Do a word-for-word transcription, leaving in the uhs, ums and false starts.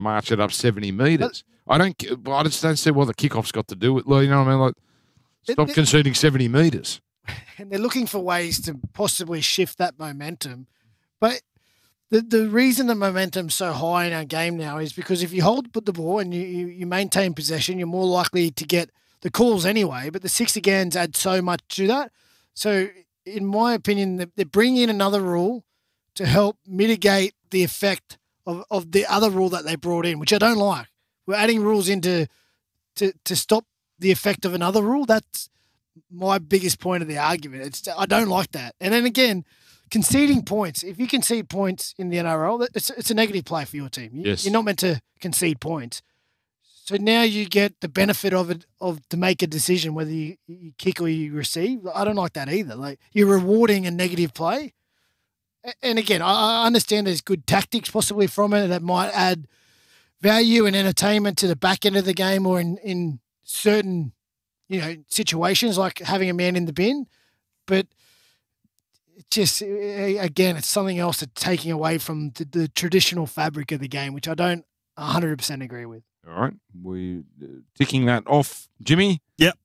march it up seventy metres. I don't. I just don't see what the kickoff's got to do with. You know what I mean? Like, stop it, conceding seventy metres. And they're looking for ways to possibly shift that momentum. But the the reason the momentum's so high in our game now is because if you hold put the ball and you, you, you maintain possession, you're more likely to get the calls anyway. But the six agains add so much to that. So, in my opinion, they're bringing in another rule to help mitigate the effect of, of the other rule that they brought in, which I don't like. We're adding rules into to to stop the effect of another rule. That's my biggest point of the argument. It's I don't like that. And then again, conceding points. If you concede points in the N R L, it's it's a negative play for your team. You, Yes. You're not meant to concede points. So now you get the benefit of it of to make a decision whether you, you kick or you receive. I don't like that either. Like you're rewarding a negative play. And again, I understand there's good tactics possibly from it that might add value and entertainment to the back end of the game or in, in certain, you know, situations like having a man in the bin. But it just, again, it's something else that's taking away from the, the traditional fabric of the game, which I don't one hundred percent agree with. All right. We uh, ticking that off. Jimmy? Yep.